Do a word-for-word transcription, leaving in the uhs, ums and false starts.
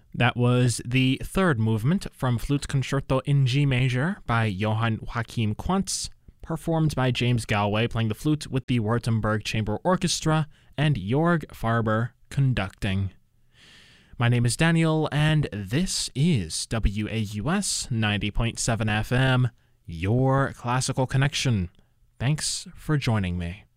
That was the third movement from Flute Concerto in G major by Johann Joachim Quantz, performed by James Galway playing the flute with the Württemberg Chamber Orchestra and Jorg Farber conducting. My name is Daniel, and this is W A U S ninety point seven F M, your classical connection. Thanks for joining me.